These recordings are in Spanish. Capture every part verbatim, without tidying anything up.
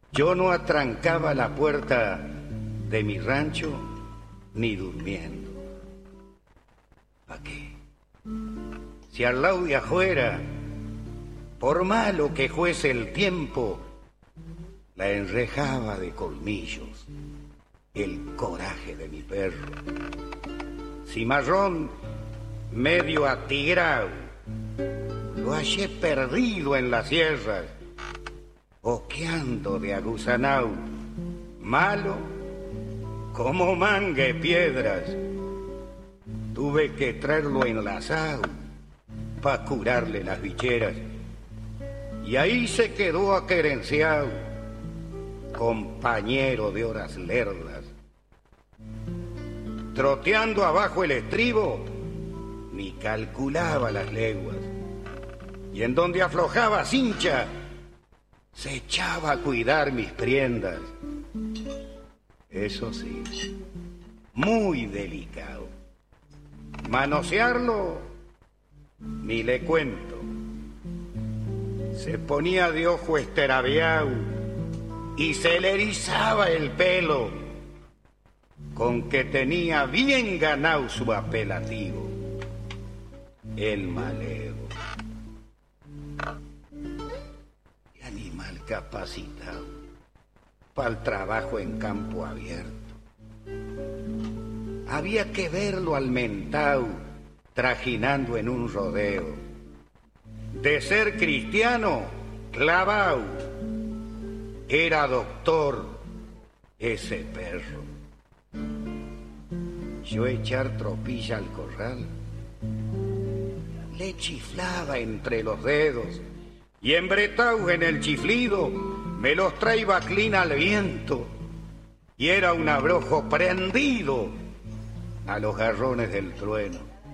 Yo no atrancaba la puerta de mi rancho ni durmiendo. ¿Para qué? Si al lado de afuera, por malo que fuese el tiempo, la enrejaba de colmillos el coraje de mi perro. Cimarrón medio atigrado, lo hallé perdido en las sierras, oqueando de aguzanao, malo como mangue piedras. Tuve que traerlo enlazado pa' curarle las bicheras, y ahí se quedó aquerenciado, compañero de horas lerdas. Troteando abajo el estribo, ni calculaba las leguas, y en donde aflojaba cincha, se echaba a cuidar mis prendas. Eso sí, muy delicado. Manosearlo, ni le cuento. Se ponía de ojo esterabiao y se le erizaba el pelo, con que tenía bien ganado su apelativo, el maleo. Y animal capacitado para el trabajo en campo abierto. Había que verlo al mentao trajinando en un rodeo. De ser cristiano, clavao. Era doctor ese perro. Yo echar tropilla al corral, le chiflaba entre los dedos, y embretao en el chiflido me los traía clina al viento, y era un abrojo prendido a los garrones del trueno.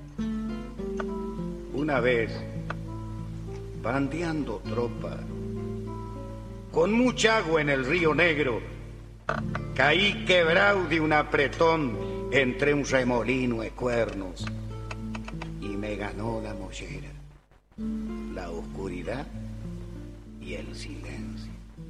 Una vez, bandeando tropa, con mucha agua en el río Negro, caí quebrao de un apretón entre un remolino de cuernos, y me ganó la mollera, la oscuridad y el silencio.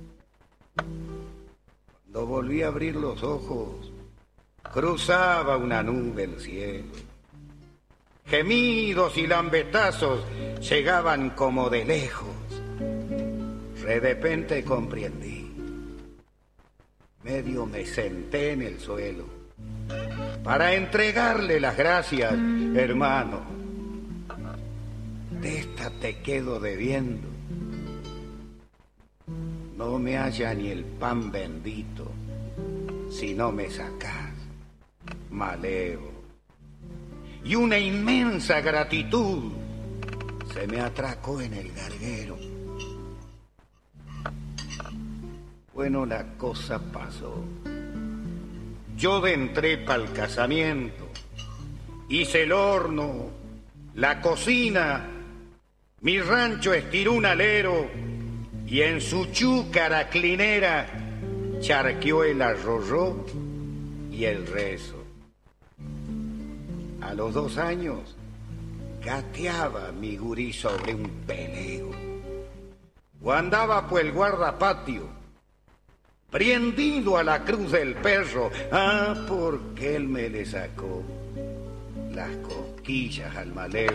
Cuando volví a abrir los ojos, cruzaba una nube el cielo. Gemidos y lambetazos llegaban como de lejos. De repente comprendí. Medio me senté en el suelo para entregarle las gracias, hermano. De esta te quedo debiendo. No me halla ni el pan bendito si no me sacás, maleo. Y una inmensa gratitud se me atracó en el garguero. Bueno, la cosa pasó. Yo de entré pa'l casamiento, hice el horno, la cocina, mi rancho estiró un alero y en su chúcara clinera charqueó el arroyo y el rezo. A los dos años gateaba mi gurí sobre un pelego, o andaba por el guardapatio prendido a la cruz del perro. Ah, porque él me le sacó las cosquillas al maleo.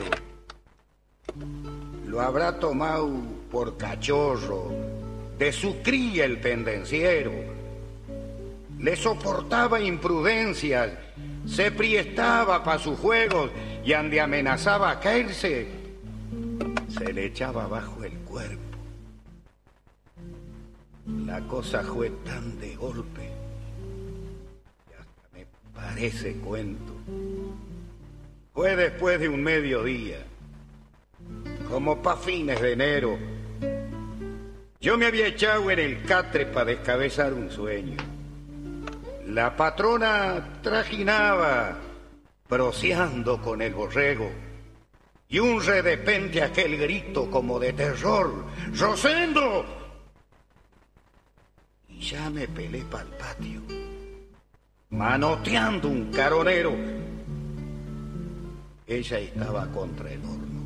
Lo habrá tomado por cachorro de su cría el pendenciero. Le soportaba imprudencias, se priestaba pa' sus juegos, y ande amenazaba a caerse, se le echaba abajo el cuerpo. La cosa fue tan de golpe que hasta me parece cuento. Fue después de un mediodía, como pa' fines de enero. Yo me había echado en el catre para descabezar un sueño. La patrona trajinaba, proseando con el borrego, y un redepente aquel grito como de terror: ¡Rosendo! Y ya me pelé pa'l patio, manoteando un caronero. Ella estaba contra el horno,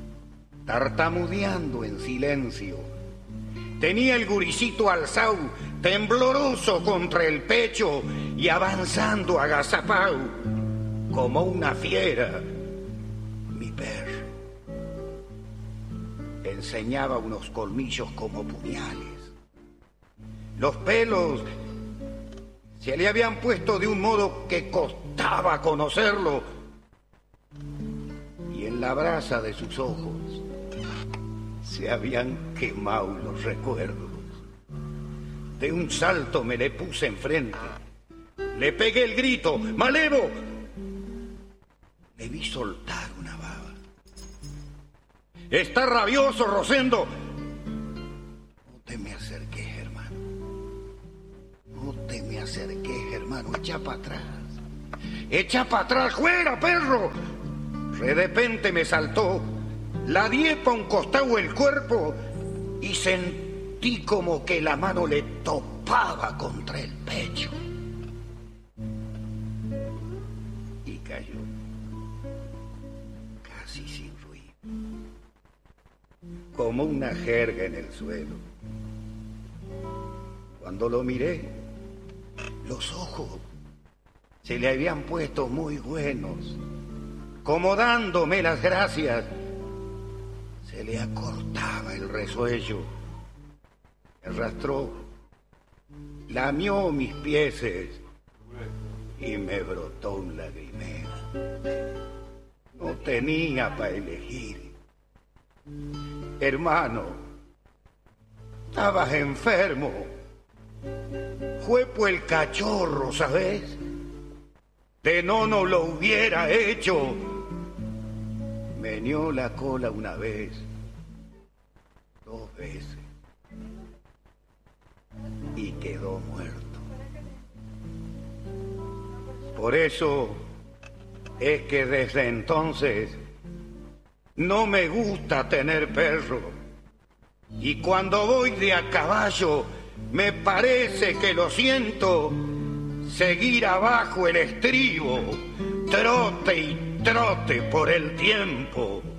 tartamudeando en silencio. Tenía el guricito alzado tembloroso contra el pecho y avanzando agazapado como una fiera. Mi perro enseñaba unos colmillos como puñales. Los pelos se le habían puesto de un modo que costaba conocerlo, y en la brasa de sus ojos se habían quemado los recuerdos. De un salto me le puse enfrente, le pegué el grito: ¡Malevo! Le vi soltar una baba. ¡Está rabioso, Rosendo! No te me acerques, hermano. No te me acerques, hermano. Echa para atrás. Echa para atrás. ¡Fuera, perro! De repente me saltó. La di pa' un costado el cuerpo y sentí como que la mano le topaba contra el pecho. Y cayó, casi sin ruido, como una jerga en el suelo. Cuando lo miré, los ojos se le habían puesto muy buenos, como dándome las gracias. Se le acortaba el resuello, me arrastró, lamió mis pieses y me brotó un lagrimero. No tenía para elegir. Hermano, estabas enfermo. Fue por el cachorro, ¿sabes? De no, no lo hubiera hecho. Meneó la cola una vez, dos veces, y quedó muerto. Por eso es que desde entonces no me gusta tener perro. Y cuando voy de a caballo, me parece que lo siento seguir abajo el estribo, trote y trote por el tiempo.